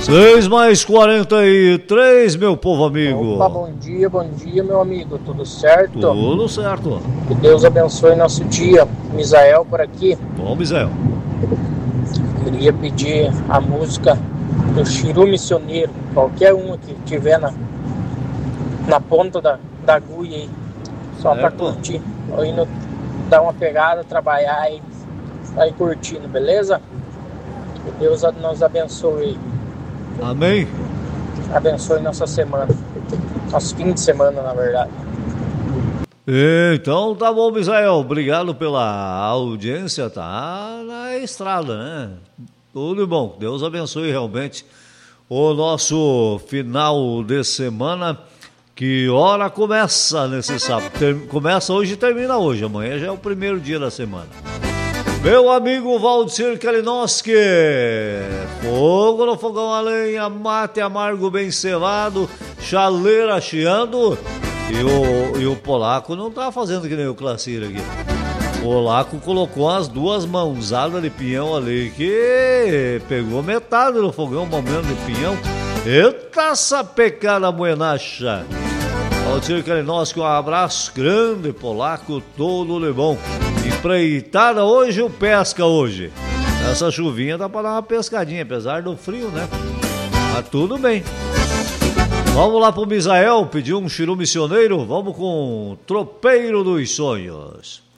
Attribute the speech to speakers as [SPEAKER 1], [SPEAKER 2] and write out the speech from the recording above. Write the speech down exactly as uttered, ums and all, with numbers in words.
[SPEAKER 1] seis mais quarenta e três, meu povo amigo.
[SPEAKER 2] Opa, bom dia, bom dia, meu amigo. Tudo certo?
[SPEAKER 1] Tudo certo.
[SPEAKER 2] Que Deus abençoe nosso dia. Misael por aqui.
[SPEAKER 1] Bom, Misael.
[SPEAKER 2] Queria pedir a música do Chiru Missioneiro. Qualquer um que tiver na, na ponta da, da agulha aí. Só certo. Pra curtir. Ou indo dar uma pegada, trabalhar e sair curtindo, beleza? Que Deus nos abençoe.
[SPEAKER 1] Amém.
[SPEAKER 2] Abençoe nossa semana. Nosso fim de semana, na verdade.
[SPEAKER 1] Então tá bom, Misael. Obrigado pela audiência. Tá na estrada, né? Tudo bom. Deus abençoe realmente o nosso final de semana. Que hora começa nesse sábado? Ter... Começa hoje e termina hoje. Amanhã já é o primeiro dia da semana. Meu amigo Valdir Kalinowski, fogo no fogão a lenha, mate amargo bem selado, chaleira chiando, e o, e o polaco não tá fazendo que nem o Classir aqui. O polaco colocou as duas mãozadas de pinhão ali, que pegou metade do fogão, momento de pinhão. Eita, essa pecada buenacha! Valdir Kalinowski, um abraço grande, polaco, todo de bom. Empreitada hoje ou pesca hoje? Essa chuvinha dá pra dar uma pescadinha, apesar do frio, né? Mas tudo bem. Vamos lá pro Misael, pediu um Chiru Missioneiro. Vamos com o Tropeiro dos Sonhos.